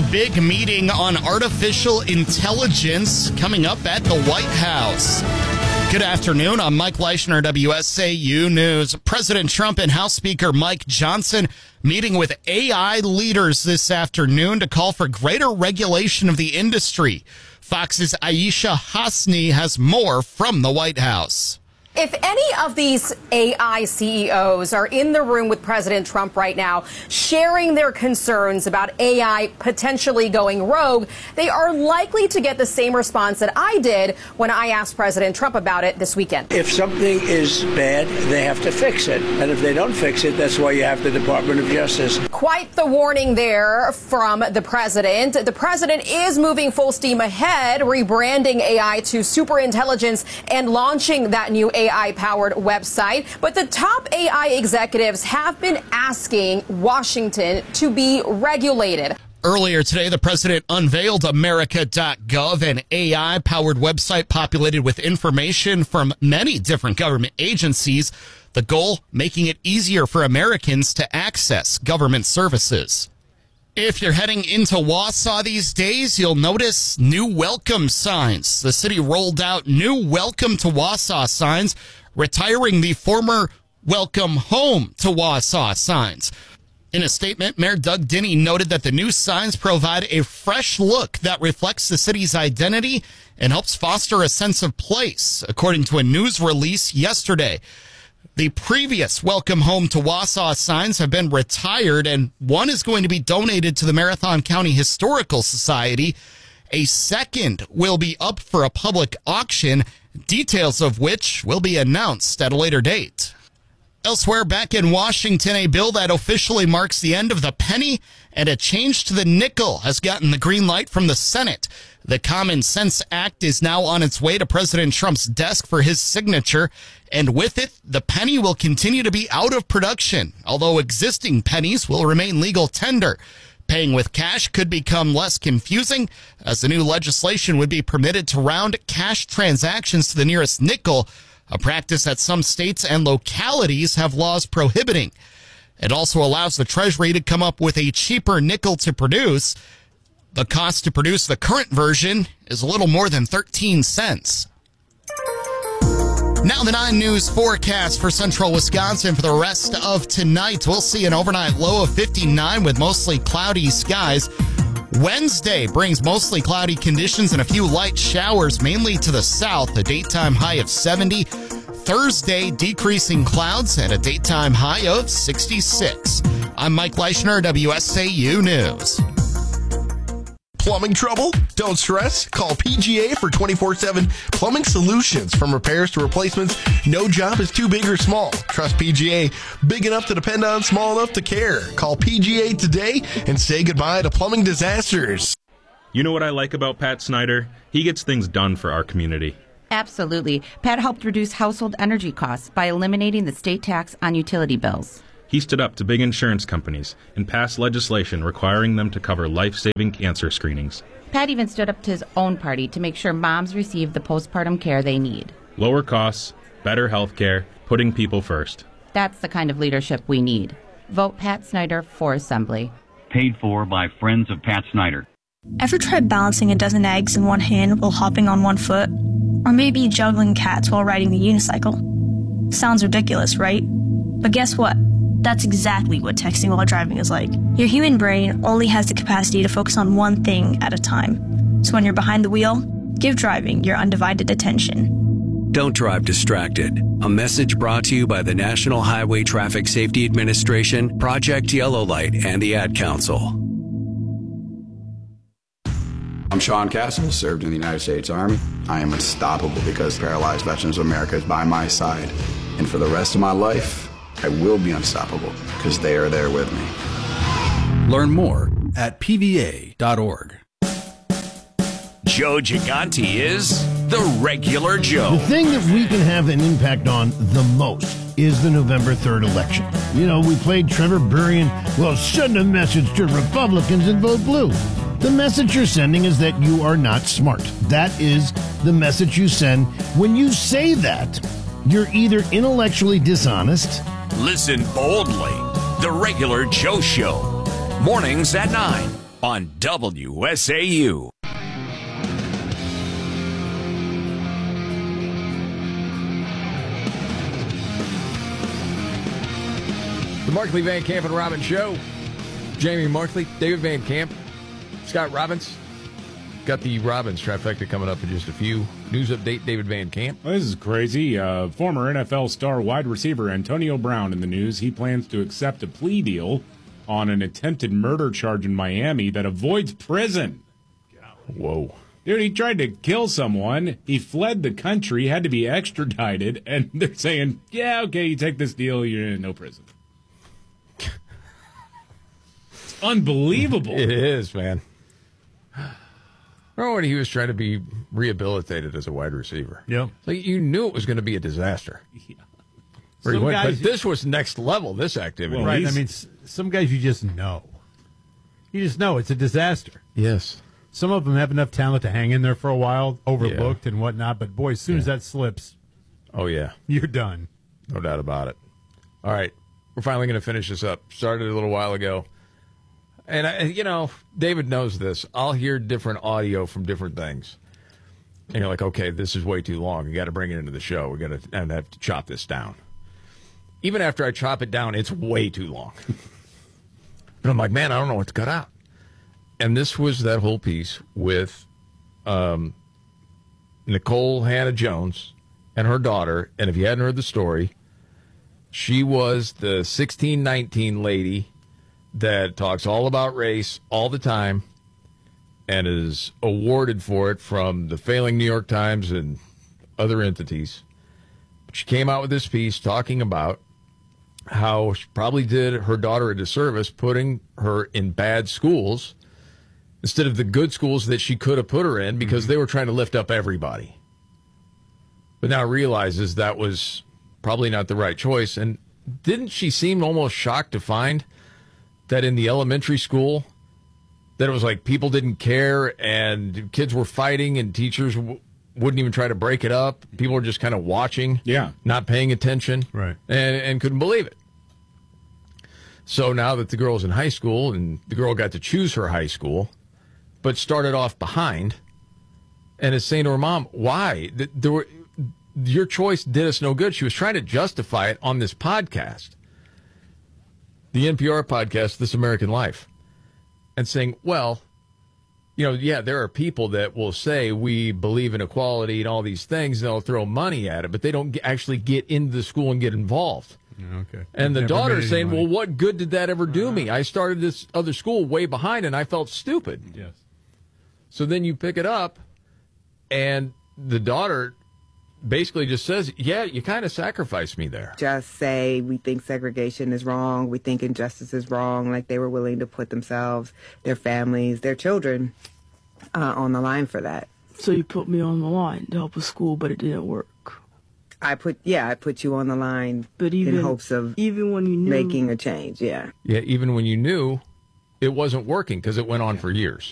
a big meeting on artificial intelligence coming up at the White House. Good afternoon. I'm Mike Leischner, WSAU News. President Trump and House Speaker Mike Johnson meeting with AI leaders this afternoon to call for greater regulation of the industry. Fox's Aisha Hasni has more from the White House. If any of these AI CEOs are in the room with President Trump right now, sharing their concerns about AI potentially going rogue, they are likely to get the same response that I did when I asked President Trump about it this weekend. If something is bad, they have to fix it. And if they don't fix it, that's why you have the Department of Justice. Quite the warning there from the president. The president is moving full steam ahead, rebranding AI to superintelligence and launching that new AI-powered website. But the top AI executives have been asking Washington to be regulated. Earlier today, the president unveiled America.gov, an AI-powered website populated with information from many different government agencies. The goal, making it easier for Americans to access government services. If you're heading into Wausau these days, you'll notice new welcome signs. The city rolled out new welcome to Wausau signs, retiring the former welcome home to Wausau signs. In a statement, Mayor Doug Dinny noted that the new signs provide a fresh look that reflects the city's identity and helps foster a sense of place, according to a news release yesterday. The previous Welcome Home to Wausau signs have been retired, and one is going to be donated to the Marathon County Historical Society. A second will be up for a public auction, details of which will be announced at a later date. Elsewhere, back in Washington, a bill that officially marks the end of the penny and a change to the nickel has gotten the green light from the Senate. The Common Sense Act is now on its way to President Trump's desk for his signature, and with it, the penny will continue to be out of production, although existing pennies will remain legal tender. Paying with cash could become less confusing, as the new legislation would be permitted to round cash transactions to the nearest nickel, a practice that some states and localities have laws prohibiting. It also allows the Treasury to come up with a cheaper nickel to produce. The cost to produce the current version is a little more than 13 cents. Now the 9 News forecast for central Wisconsin for the rest of tonight. We'll see an overnight low of 59 with mostly cloudy skies. Wednesday brings mostly cloudy conditions and a few light showers, mainly to the south, a daytime high of 70. Thursday, decreasing clouds and a daytime high of 66. I'm Mike Leischner, WSAU News. Plumbing trouble? Don't stress. Call PGA for 24/7 plumbing solutions. From repairs to replacements, no job is too big or small. Trust PGA. Big enough to depend on, small enough to care. Call PGA today and say goodbye to plumbing disasters. You know what I like about Pat Snyder? He gets things done for our community. Absolutely. Pat helped reduce household energy costs by eliminating the state tax on utility bills. He stood up to big insurance companies and passed legislation requiring them to cover life-saving cancer screenings. Pat even stood up to his own party to make sure moms receive the postpartum care they need. Lower costs, better health care, putting people first. That's the kind of leadership we need. Vote Pat Snyder for Assembly. Paid for by Friends of Pat Snyder. Ever tried balancing a dozen eggs in one hand while hopping on one foot? Or maybe juggling cats while riding the unicycle? Sounds ridiculous, right? But guess what? That's exactly what texting while driving is like. Your human brain only has the capacity to focus on one thing at a time. So when you're behind the wheel, give driving your undivided attention. Don't drive distracted. A message brought to you by the National Highway Traffic Safety Administration, Project Yellow Light, and the Ad Council. I'm Sean Castle, served in the United States Army. I am unstoppable because Paralyzed Veterans of America is by my side. And for the rest of my life, I will be unstoppable because they are there with me. Learn more at pva.org. Joe Gigante is the regular Joe. The thing that we can have an impact on the most is the November 3rd election. You know, we played Trevor Burrian, well, send a message to Republicans and vote blue. The message you're sending is that you are not smart. That is the message you send. When you say that, you're either intellectually dishonest. Listen boldly. The regular Joe Show. Mornings at 9. on WSAU. The Markley, Van Camp, and Robbins Show. Jamie Markley, David Van Camp, Scott Robbins. Got the Robbins trifecta coming up in just a few. News update, David Van Camp. Well, this is crazy. Former NFL star wide receiver Antonio Brown in the news. He plans to accept a plea deal on an attempted murder charge in Miami that avoids prison. Whoa. Dude, he tried to kill someone. He fled the country, had to be extradited, and they're saying, yeah, okay, you take this deal, you're in no prison. It's unbelievable. It is, man. Remember when he was trying to be rehabilitated as a wide receiver? Yeah. Like you knew it was going to be a disaster. Yeah. But this was next level, this activity. Well, right. I mean, some guys you just know. You just know it's a disaster. Yes. Some of them have enough talent to hang in there for a while, overlooked and whatnot. But, boy, as soon as that slips, oh, yeah, you're done. No doubt about it. All right. We're finally going to finish this up. Started a little while ago. And, David knows this. I'll hear different audio from different things. And you're like, okay, this is way too long. You got to bring it into the show. We got to have to chop this down. Even after I chop it down, it's way too long. But I'm like, man, I don't know what to cut out. And this was that whole piece with Nicole Hannah-Jones and her daughter. And if you hadn't heard the story, she was the 1619 lady that talks all about race all the time and is awarded for it from the failing New York Times and other entities. But she came out with this piece talking about how she probably did her daughter a disservice putting her in bad schools instead of the good schools that she could have put her in because they were trying to lift up everybody. But now realizes that was probably not the right choice. And didn't she seem almost shocked to find that in the elementary school that it was like people didn't care and kids were fighting and teachers wouldn't even try to break it up. People were just kind of watching, not paying attention, right, and couldn't believe it. So now that the girl's in high school and the girl got to choose her high school, but started off behind and is saying to her mom, why? Your choice did us no good. She was trying to justify it on this podcast, the NPR podcast, This American Life, and saying, well, there are people that will say we believe in equality and all these things, and they'll throw money at it, but they don't actually get into the school and get involved. Okay. And the daughter is saying, well, what good did that ever do me? I started this other school way behind, and I felt stupid. Yes. So then you pick it up, and the daughter basically just says, yeah, you kind of sacrificed me there. Just say we think segregation is wrong, we think injustice is wrong, like they were willing to put themselves, their families, their children on the line for that. So you put me on the line to help a school, but it didn't work. I put you on the line but in hopes of even when you knew, making a change, Yeah, even when you knew it wasn't working because it went on for years.